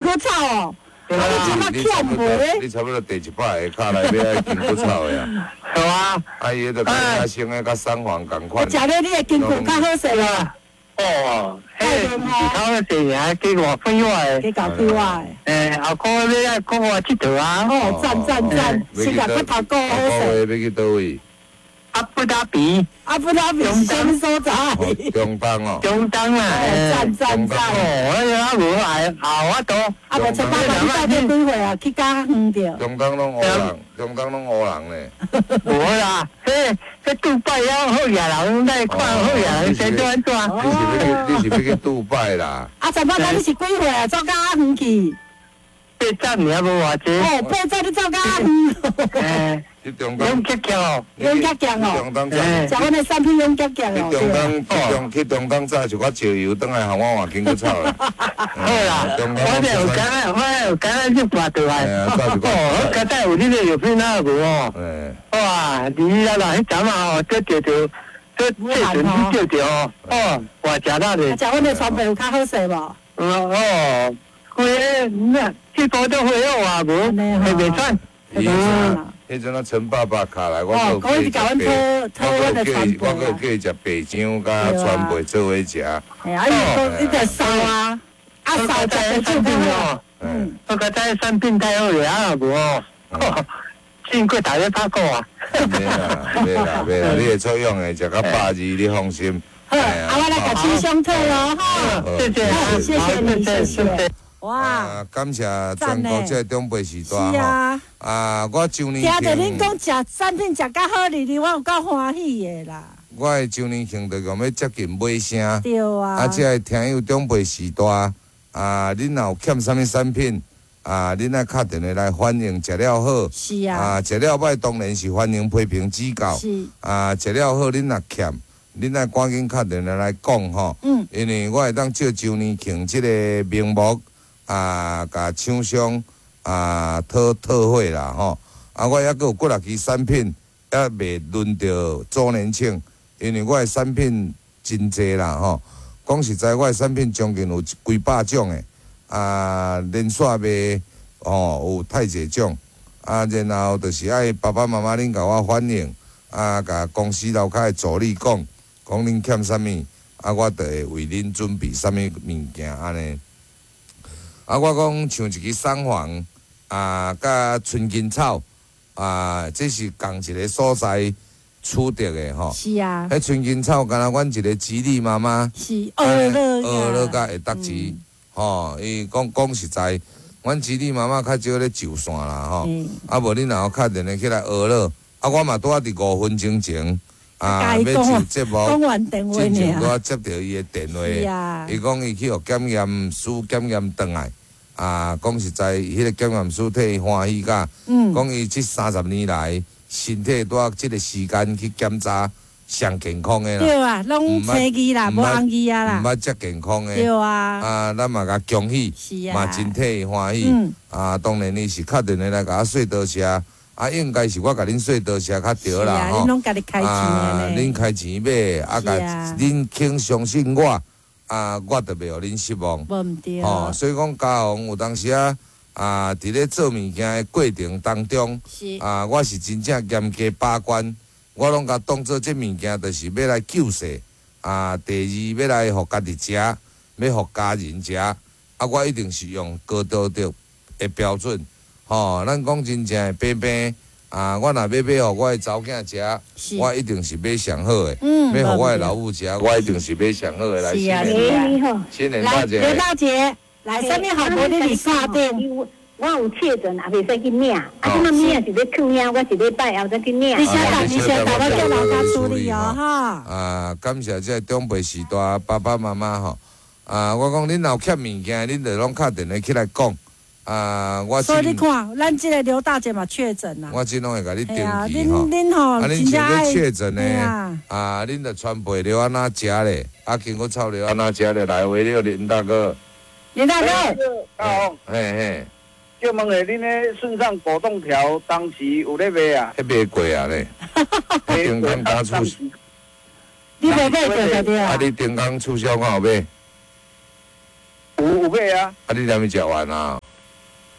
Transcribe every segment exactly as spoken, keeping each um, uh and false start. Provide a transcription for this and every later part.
骨草哦。啊！你即马欠袂？ 你差不多第一摆下骹内要爱金骨草的呀。 好啊。 啊，伊迄个甲生的甲三黄共款。 食了你的筋骨较好势啊。 哦，迄个是头个事啊，几偌几瓦的。 几搞几瓦的。 诶，后个你啊，讲我佚佗啊。 哦，赞赞赞！去甲骨头骨好势。 要去倒位？ 阿布达比。 阿布达比是啥物所在？ 中东哦。 中东啊。 赞赞赞！ 哦，迄个啊无爱后我都。 啊，无七八万，你到底几岁啊？去甲远着。 中东拢黑人，中东拢黑人咧。 无啦，迄迄杜拜了好野人，来看好野人，谁做安怎？ 你是要去，你是要去杜拜啦？ 啊，七八万你是几岁啊？走甲远去？ 八站尔无偌济。 哦，八站你走甲远。 诶。 去中东。 永吉强哦。 永吉强哦。 中东早。 食阮的产品永吉强哦。 去中东，去中去中东早就我石油，等来互我换筋骨草啦。 好啦，我哋有揀啊，我有揀啊，就拔倒來。哦，嗰陣有呢個藥片啊，無哦。哇，你啊啦，迄陣啊，哦，這條條，這這陣這條哦，哦，我食到咧。 食阮的川貝有較好勢無？ 哦，佢那這波都會有啊，無，係未算。 嗯。迄陣啊，陳爸爸卡來，我哦，我是甲阮討討阮的川貝我個叫伊食白漿甲川貝做伙食。 哎呀，伊講伊在燒啊，啊燒食就較好。 嗯，我覺得生病太好了啊，無哦，幸虧大家拍過啊。 袂啦，袂啦，袂啦，你會出用的，食到百二，你放心。 好，啊，我來甲親兄退咯，哈。 謝謝， 謝謝你，謝謝。 哇！感謝全國這長輩時代吼。是啊。 啊，我周年慶。 聽着恁講食產品食較好哩哩，我有夠歡喜的啦。 我的周年慶就講要接近尾聲。 對啊。 啊，這聽友長輩時代，啊，恁若有欠啥物產品，啊，恁愛敲電話來反映食了好。 是啊。 啊，食了歹當然是歡迎批評指教。 是。 啊，食了好，恁若欠，恁愛趕緊敲電話來講吼。嗯。因為我會當借周年慶這個名目。啊，甲廠商啊討討貨啦吼！啊，我抑閣有幾若支產品，抑未輪到周年慶，因為我的產品真濟啦吼。講實在，我的產品將近有幾百種誒，啊，連續賣吼有太濟種，啊，然後就是愛爸爸媽媽恁甲我反映，啊，甲公司樓骹的助理講，講恁欠啥物，啊，我就會為恁準備啥物物件安尼。啊，我講像一支桑黃啊，甲春金草啊，這是共一個所在取得的吼。 是啊。 迄春金草，敢若阮一個吉利媽媽。 是學樂學樂甲會得志，吼，伊講講實在，阮吉利媽媽較少咧就線啦吼。啊，無你若有敲電話起來學樂，啊，我嘛拄仔佇五分鐘前啊，要就節目， 講完電話之前拄仔接到伊的電話， 是啊。 伊講伊去互檢驗師檢驗轉來。啊，講實在，迄、那個檢驗師替伊歡喜甲，講伊這三十年來身體拄仔即個時間去檢查上健康的啦。 對啊，攏青衣啦，無紅衣啊啦。 毋捌遮健康的。 對啊。 啊，咱嘛甲恭喜，嘛真替伊歡喜。嗯。啊，當然伊是敲電話來甲我說多謝，啊，應該是我甲恁說多謝較對啦吼。 是啊，恁攏家己開錢啊，恁開錢買，啊，甲恁肯相信我。啊，我特別互恁失望， 無毋對， 吼，所以講嘉宏有當時啊，啊，佇咧做物件的過程當中，啊，我是真正嚴格把關，我攏甲當做這物件，就是要來救世，啊，第二要來互家己食，要互家人食，啊，我一定是用高道德的標準，吼，咱講真正的平平。啊！我若要買互我的查某囝食，我一定是買上好的；要互我的老母食，我一定是買上好的。來，新年你好， 新年大姐， 劉大姐，來，什麼好無你嚟打電？ 我有確診，也袂使去領。啊，即馬領是咧去領，我是咧拜後再去領。 你先等，你先等，我叫老家處理哦，哈。 啊，感謝這長輩時代爸爸媽媽吼。啊，我講恁若有欠物件，恁就攏敲電話起來講。啊，我所以你看，咱即個劉大姐嘛確診啦。 我真攏會甲你登記吼。 啊，恁吼， 啊，恁像你確診呢？ 啊， 恁就川貝了安怎食咧？啊，經過炒了安怎食咧？來回了林大哥。 林大哥。 哦。 嘿嘿。 就問下恁咧順上果凍條當時有咧賣啊？ 迄賣過啊咧。丁剛打促。 你賣買過才對啊？ 啊，你丁剛促銷我有買。 有有買啊。 啊，你還沒食完啊？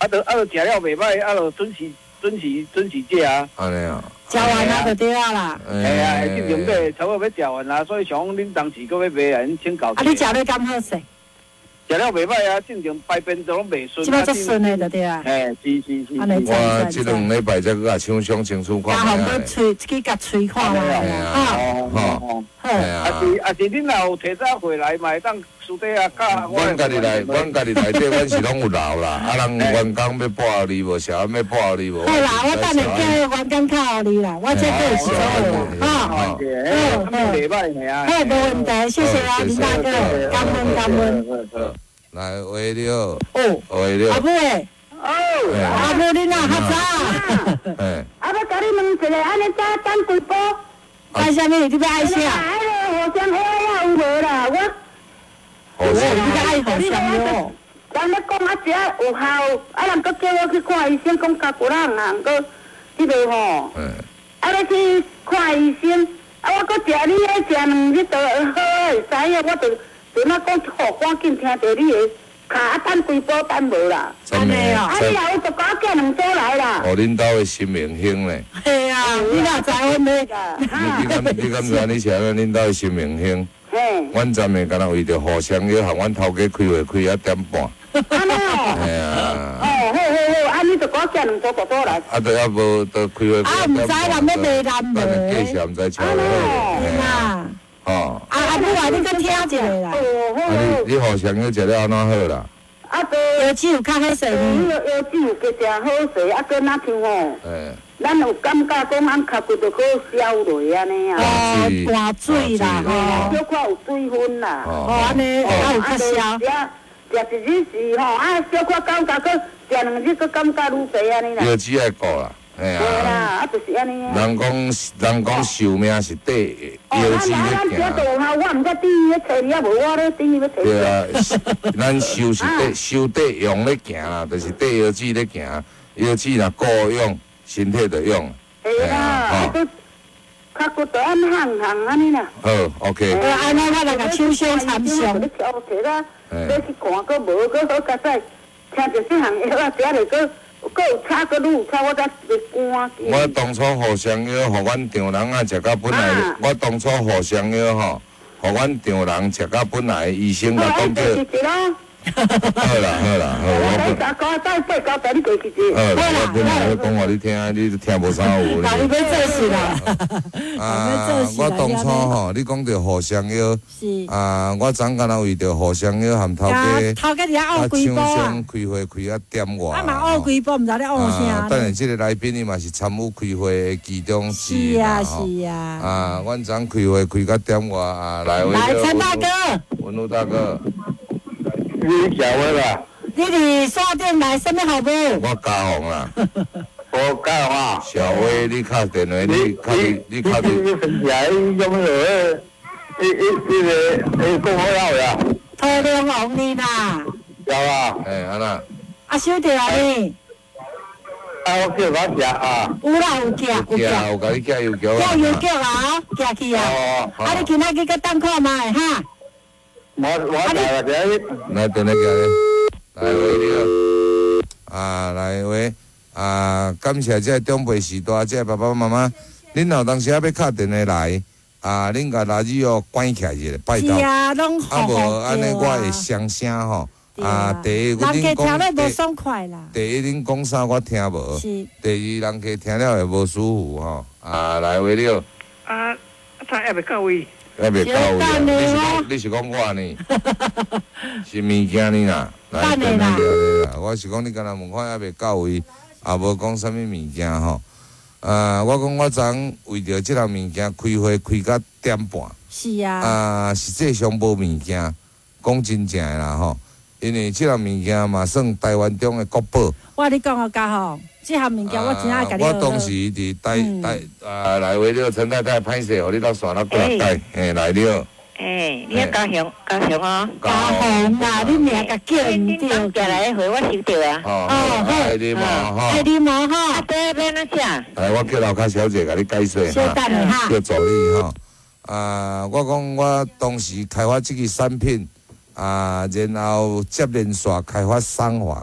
啊，都啊，都食了袂歹，啊，就准时准时准时食啊。 安尼啊。 食完啊就对啊啦。 哎呀，即种买差不多要食完啦，所以想恁当时搁要买啊，恁请教。 啊，你食了敢好势？ 食了袂歹啊，正常排便都拢袂顺。 即摆足顺的就对啊。 哎，是是是。 我即两礼拜才去甲厂商清楚看下。 加红去吹，去甲吹看下。 哦哦。 好。 啊是啊是，恁若有提早回来嘛，当私底下教我。 阮家己来，阮家己内底，阮是拢有留啦。啊，人员工要报互你无？小安要报互你无？ 好啦，我等下叫员工靠互你啦，我这个有时间啦。哈。 好，好，礼拜的啊。 好，无问题，谢谢啊，林大哥，感恩感恩。 来，喂你好。 哦。 喂你好。 阿母诶。 哦。 阿母你哪较早？ 哎。 啊，要甲你问一个，安尼早等几步？ 爱啥物？你要爱啥？ 哎呦，互相爱啊有无啦？我。 好像你较爱互相哟。 人咧讲啊，这有效，啊，人搁叫我去看医生，讲甲骨人啊，搁迄个吼。 嗯。 啊，要去看医生，啊，我搁食你迄食两日就好诶，知影我就。就那讲，好赶紧听到你的卡啊，等几步等无啦。 安尼哦。 啊，你也有就赶紧两组来啦。 哦，恁兜的新明星咧。 系啊，你哪知阮咧？ 你敢你敢知你是安尼？恁兜的新明星。 嘿。 阮昨暝敢若为着互相约，和阮头家开会开啊点半。 安尼哦。 系啊。 哦，好好好，啊，你就赶紧两组组来。 啊，都还无都开会开啊，毋知人要卖难卖。 计时毋知超了。 是嘛？ 哦。 啊啊，你话你搁听一下啦。 哦，好。 啊，你你互相约食了安怎好啦？ 啊，对。 药剂有较好势呢。 药药剂有加正好势，啊，搁哪像吼？ 哎。 咱有感觉讲，俺脚骨就好消落安尼啊。 哦，大水啦， 吼。小可有水分啦。 哦，安尼啊有较消。 食一日是吼，啊，小可感觉搁食两日搁感觉愈侪安尼啦。 药剂爱顾啦。哎呀，啊，就是安尼。 人讲人讲寿命是对药剂咧行。 我毋知第一找你啊，无我咧第一要找你。 对啊，咱寿是对寿对用咧行啦，就是对药剂咧行。药剂若够用，身体就用。 系啦，啊，较骨就按行行安尼啦。 好 ，OK。 呃，安尼我来甲厂商参详。 你挑摕啦，你去看搁无，搁好较早听着这项药啊，食落搁。搁有差，搁愈有差，我才袂赶。 我当初互相约，互阮丈人啊食到本来，我当初互相约吼，互阮丈人食到本来，医生甲讲叫。好啦好啦，好我本。我再再交代你过去者。 好啦，我本来要讲互你听，你听无啥有咧。 那你要做事啦。 啊，我当初吼，你讲着互相约。 是。 啊，我昨敢若为着互相约含头家。 头家伫遐拗几步啊？ 厂商开会开啊点外。 啊嘛拗几步，毋知咧拗啥。 等下即个来宾伊嘛是参与开会的其中之一啦。是啊是啊。 啊，阮昨开会开到点外啊，来位。 来，陈大哥。 文武大哥。 你小位啦？ 你伫线顶来什么号码？ 我嘉宏啦。 我嘉宏啊。 小威，你敲电话，你敲你你敲电。 你分起来用那个，一一一个一讲好要呀。 涂亮红你啦。 有啊。 哎，安那。 啊，收着啊你。 啊，我叫我食啊。 有啦，有寄，有寄。 有甲你寄邮局啊。 寄邮局啊，寄去啊。 哦。 啊，你今仔日去等看卖哈。 我我来了，这来等下个，来喂你好，啊来喂，啊感谢这长辈时代，这爸爸妈妈，恁若当时啊要敲电话来，啊恁甲垃圾哦关起来一下，拜托。 是啊，拢啊无安尼我会响声吼，啊第一人家听了无爽快啦。 第一恁讲啥我听无，第二人家听了会无舒服吼，啊来喂你好。 啊，他还未到位。 还袂到位啊！你是讲你是讲我呢？是物件呢啦，来等下啦。我是讲你敢若问看还袂到位，也无讲啥物物件吼。啊，我讲我昨为着即项物件开会开到点半。 是啊。 啊，实际上无物件，讲真正诶啦吼。因为即项物件嘛算台湾中诶国宝。 我你讲个家吼，即项物件我真爱甲你。 我当时伫台台啊来为了陈太太歹势，互你到线了过来带，嘿来了。 诶，你高雄高雄哦。 高雄啊，你名甲叫唔对， 过来回我收到啊。 哦，好，爱你嘛哈。 爱你嘛哈。 啊，对，要哪写？ 来，我叫楼骹小姐甲你解说哈。 叫助理哈。啊，我讲我当时开发这个产品。啊，然后接连续开发三房，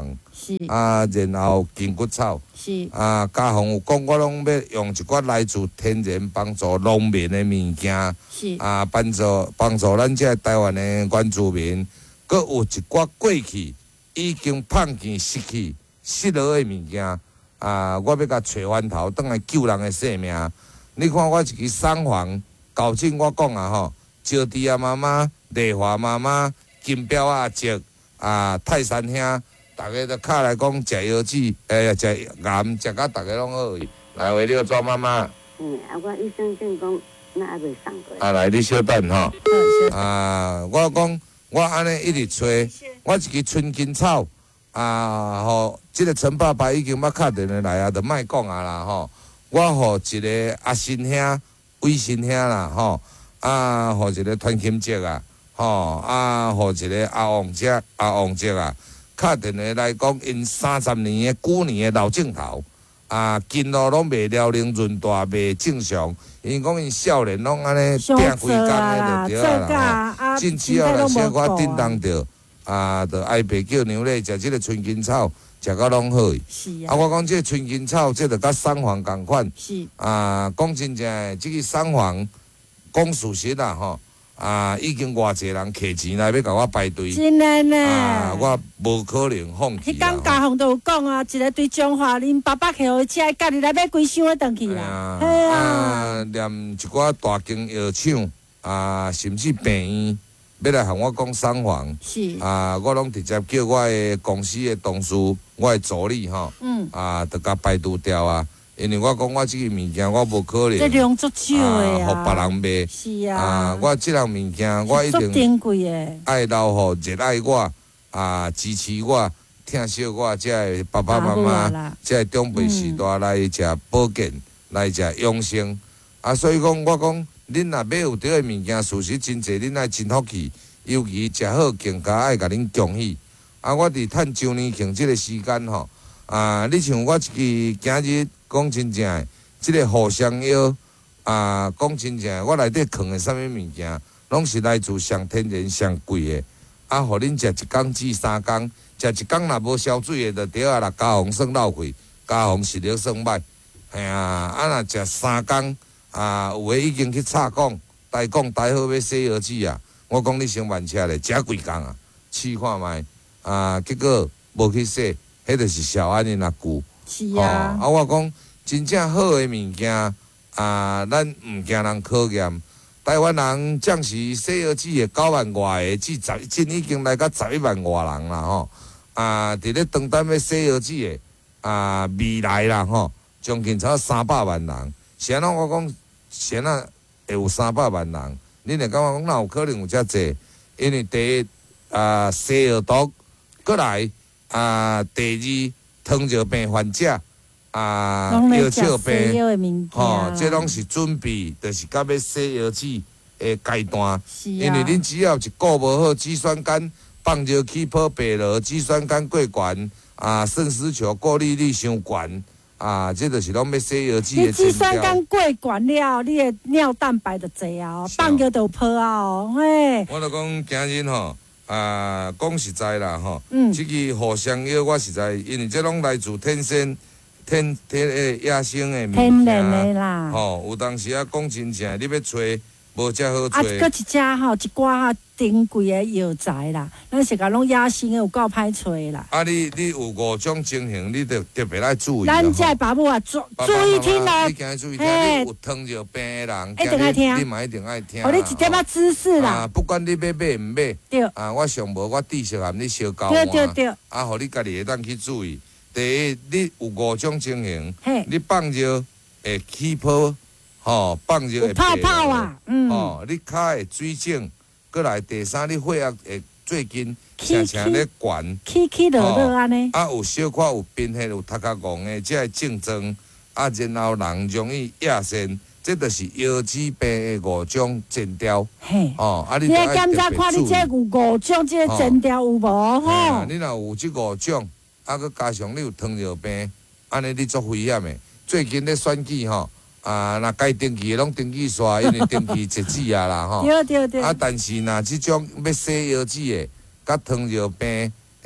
是啊，然后筋骨草， 是啊，家访有讲，我拢要用一寡来自天然帮助农民的物件， 是啊，帮助帮助咱这台湾的原住民，佮有一寡过去已经放弃、失去、失落的物件，啊，我要甲找翻头，转来救人的性命。你看我一支送房，高进我讲啊吼，招娣啊妈妈、丽华妈妈、金彪阿叔啊、泰山兄，大家都卡来讲食药子，诶，食盐，食甲大家拢好去。来，为了庄妈妈。 嗯，啊，我医生正讲，那还未送过。 啊，来，你稍等吼。啊，我讲，我安尼一直吹，我一支春金草，啊，吼，即个陈爸爸已经捌敲电话来啊，就莫讲啊啦吼。我互一个阿新兄、伟新兄啦吼，啊，互一个团金姐啊，吼，啊，互一个阿王姐、阿王姐啊，敲电话来讲，因三十年的旧年的老镜头。啊，筋路拢袂了灵润大，袂正常。因讲因少年拢安尼拼规工的就对啦吼。近期后来小可叮当着，啊，着爱爸叫娘咧食即个春金草，食到拢好去。 是啊，我讲即个春金草，即着甲送黄共款。 是啊，讲真正诶，即个送黄，讲事实啦吼。啊，已经偌济人摕钱来要甲我排队。 真诶呢。 啊，我无可能放弃迄天家访都有讲啊，一个对中华恁爸爸摕互车，家己来买规箱诶转去啦。 系啊，连一寡大间药厂啊，甚至病院要来向我讲送房。 是啊，我拢直接叫我诶公司诶同事，我诶助理吼。嗯。啊，着甲排除掉啊。因为我讲我即个物件我无可能， 这量足少诶啊，互别人卖。 是啊。 啊，我即样物件我一定珍贵诶， 爱留互热爱我啊，支持我、疼惜我，即个爸爸妈妈，即个长辈时代来食保健，来食养生。啊，所以讲我讲，恁若买有着诶物件，事实真济，恁爱真福气，尤其食好更加爱甲恁恭喜。啊，我伫趁周年庆即个时间吼，啊，你像我一支今日。讲真正诶，即个互相药啊，讲真正诶，我内底藏诶啥物物件，拢是来自上天然、上贵诶。啊，互恁食一工至三工，食一工若无烧水诶，就对啊啦。加防算老贵，加防实力算歹。嘿啊，啊若食三工啊，有诶已经去插讲，代讲代好要洗药子啊。我讲你先慢车咧，食几工啊？试看觅啊，结果无去洗，迄著是烧安尼若久。 是啊， 哦、啊！我讲真正好诶物件啊，咱毋惊人考验。台湾人暂时洗药子诶九万外个，至十真已经来到十一万外人啦吼。啊，伫咧当单要洗药子诶啊，未来啦吼，将近超三百万人。是安怎我讲，是安怎会有三百万人？恁会感觉讲哪有可能有遮济？因为第一啊，西药毒，过来啊，第二。糖尿病患者啊，腰鞘病，吼，这拢是准备，就是甲要洗腰子的阶段。因为恁只要一顾无好，脂酸酐放尿起泡白落，脂酸酐过悬啊，肾丝球过滤率伤悬啊，这就是拢要洗腰子的前兆。 你脂酸酐过悬了，你的尿蛋白就侪啊，放尿就泡啊哦，嘿。 我著讲今日吼。啊，讲实在啦吼，嗯，即个互相药我实在，因为这拢来自天生、天天诶野生诶物件， 天然诶啦。 吼，有当时啊讲真正，你要找无遮好找。啊， 搁一只吼，一寡珍贵诶药材啦，咱是讲拢野生诶，有够歹找啦。 啊，你你有五种情形，你着特别爱注意。 咱这爸母啊，注注意听啦。 你今日注意听，你有糖尿病诶人， 一定爱听。 你嘛一定爱听。 互你一点仔知识啦。 啊，不管你要买毋买， 对。 啊，我上无我知识含你小交对对对。 啊，互你家己会当去注意。第一，你有五种情形，你放尿会起泡，吼，放尿会泡泡啊，嗯， 吼，你骹会水肿。过来第三，你血压会最近常常咧悬， 起起落落安尼。 啊，有小可有贫血，有头壳戆的，即个症状。啊，然后人容易亚肾，这就是腰子病的五种前兆。嘿，哦，啊，你来检查看你这有五种这个前兆有无？吼， 你若有这五种，啊，佮加上你有糖尿病，安尼你足危险的。最近咧选举吼。啊，若该登记拢登记煞，因为登记截止啊啦吼。 对对对。 啊，但是若即种要洗腰子的，甲糖尿病的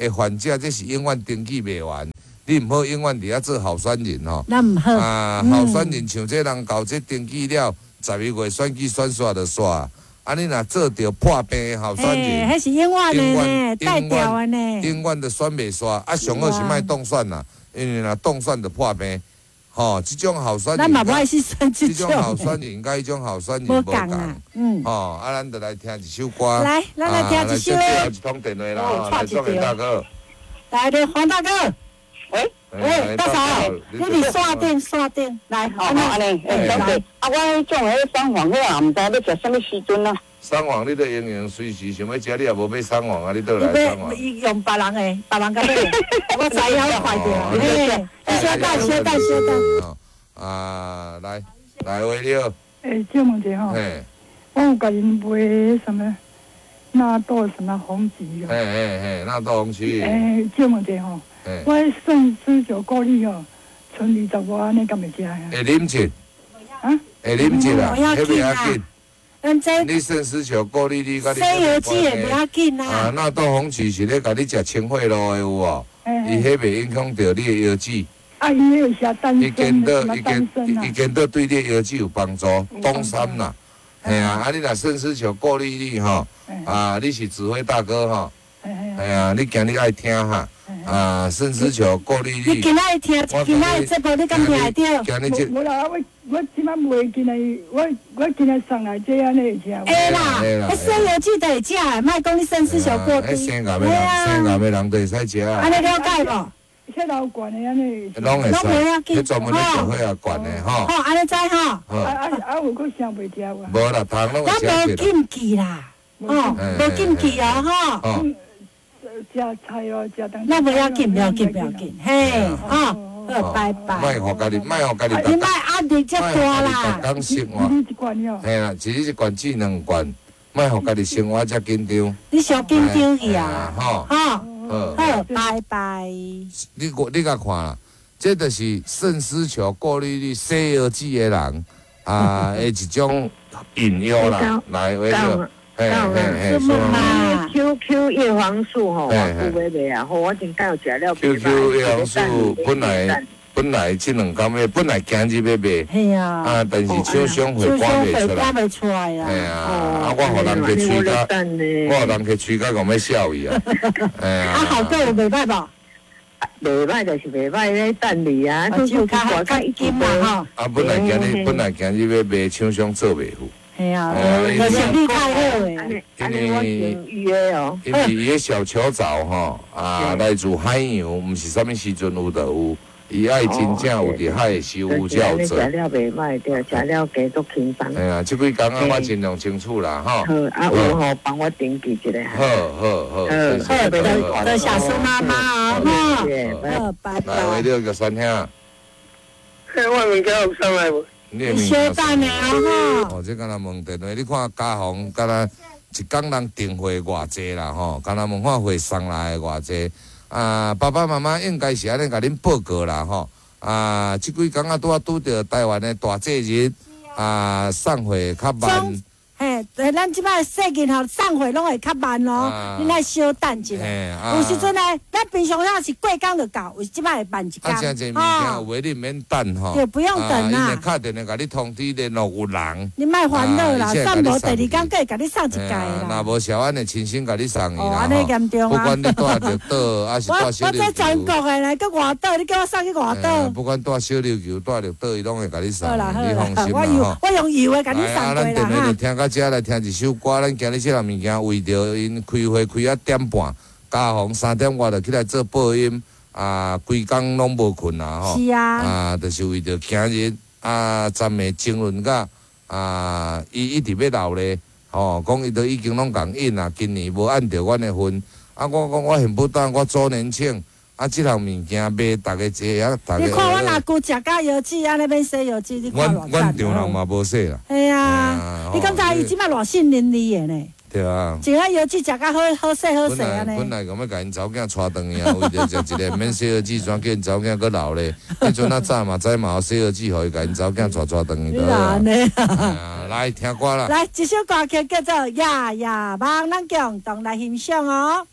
诶患者，这是永远登记袂完。你毋好永远伫遐做候选人吼。 那唔好。 啊，候选人像这人搞这登记了，十一月选举选煞就煞。啊，你若做着破病的候选人， 迄是永远的呢，带掉的呢。 永远的选袂煞，啊，上好是莫当选啦，因为若当选就破病。吼，即种候选人， 咱嘛不爱去选即种。即种候选人甲迄种候选人无共啊。嗯。吼，啊，咱就来听一首歌。 来，咱来听一首。 最后一通电话啦，吼，来送给大哥。 来的黄大哥。 喂。 喂，大嫂，你哋刷定刷定，来， 好，好，安尼，诶，小姐，啊，我种迄双黄迄啊，毋知要食什么时阵啊？ 双黄你都营养随时想要食，你也无买双黄啊，你倒来双黄。 伊用别人诶，别人甲买，我知影快点，嘿，小等小等小等。 啊，来来喂了。 诶，借问者吼，我有甲因买什么纳豆什么红旗哦。 嘿嘿嘿，纳豆红旗。 诶，借问者吼。我肾丝球过滤哦，剩二十外安尼敢会食啊？ 会啉一， 啊？ 会啉一啦，迄袂要紧。 咱这你肾丝球过滤你甲你。 西药剂也不要紧啦。 啊，纳豆红曲是咧甲你食清血路的有无？伊迄袂影响到你的腰子。 啊，伊有写丹参， 伊见到伊见伊见到对你腰子有帮助，东山啦。嘿啊，啊你若肾丝球过滤你吼，啊你是指挥大哥吼，哎呀，你今日爱听哈。啊，肾丝球过滤你。 你今仔听，今仔这部你敢听会着？ 无啦，我我即摆袂进来，我我今日送来这安尼会食。 会啦，迄西药剂都会食的，莫讲你肾丝球过滤。 迄生癌的人，生癌的人都会使食啊。 安尼了解无？ 迄老罐的安尼。 拢会使。迄专门咧做血压罐的吼。 好，安尼知吼。 啊啊啊！有佫想袂着哇。 无啦，糖拢会食。 咱无禁忌啦，哦，无禁忌哦，吼。 食菜哦，食东西。 那不要紧，不要紧，不要紧，嘿，啊，好，拜拜。 莫互家己，莫互家己。 你莫压力遮大啦。 讲生活。 一罐哟。 嘿啦，一日一罐，至两罐，莫互家己生活遮紧张。 你上紧张去啊？ 吼， 好，好，拜拜。 你我你甲看啦，这就是肾丝球过滤率西药剂的人啊的一种饮料啦，来为了。 嘿嘿嘿，是嘛 ？Q Q 叶黄素吼，我有买卖啊，吼，我真敢有食了。 Q Q 叶黄素本来本来这两工月本来今日要卖， 系啊， 啊，但是厂商会赶袂出来， 赶袂出来啊。 系啊，啊，我互人去吹甲，我互人去吹甲，讲要笑伊啊。 啊，好个有袂歹无？ 袂歹就是袂歹咧，等你啊， 就较较一斤嘛吼。 啊，本来今日本来今日要卖，厂商做袂赴。 系啊，我想你太好诶， 因为因为伊个小球藻吼啊，来自海洋，毋是啥物时阵有就有，伊爱真正有伫海收有才有做。 食了袂歹，对，食了加足轻松。 哎呀，即几工啊，我尽量清楚啦，吼。 好，啊有吼帮我登记一下。 好好好， 好，多多小苏妈妈啊， 吼， 好，拜拜。 来，为了个酸兄。 嘿，我物件有送来无？ 你小等下吼。 哦，这敢若问电话，你看家访敢若一工人订货偌济啦吼，敢若问看货送来偌济。啊，爸爸妈妈应该是安尼甲恁报告啦吼。啊，即几工啊拄啊拄着台湾的大节日，啊，送货较慢。 嘿，咱即摆细件吼送货拢会较慢咯，你来小等一下。有时阵呢，咱平常时是过工就到，有即摆会慢一工。 啊，真侪物件有话你毋免等吼。 对，不用等啦。 因会敲电话甲你通知联络有人。 你莫烦恼啦，送无第二工计甲你送一届啦。 若无小安尼亲身甲你送伊啦。 哦，安尼严重啊！ 不管你住着倒，还是住小琉球。 我我在全国的来，搁外岛，你叫我送去外岛。 不管住小琉球，住着倒，伊拢会甲你送。 好啦好啦， 我邮我用邮的甲你送过啦哈。 咱电话就听到遮来听一首歌，咱今日即项物件为着因开会开啊点半，加防三点外就起来做播音，啊，规工拢无困啦吼。 是啊。 啊，就是为着今日啊，咱的争论甲啊，伊一直要闹咧，吼，讲伊都已经拢共应啊，今年无按着阮的份，啊，我讲我现不当我周年庆。啊！即项物件卖，逐个坐啊，逐个。 你看我若久食甲药剂，安尼免洗药剂，你看偌赞。 阮阮丈人嘛无洗啦。 系啊，你敢知伊即摆偌信任你的呢？ 对啊。 食啊药剂食甲好好势好势安尼。 本来讲要甲因查某囝带转去啊，为着食一个免洗药剂，转叫因查某囝搁老咧。迄阵啊早嘛，知嘛有洗药剂，互伊甲因查某囝带转转去倒。 安尼。 来听歌啦。 来，一首歌曲叫做《夜夜梦》，咱共同来欣赏哦。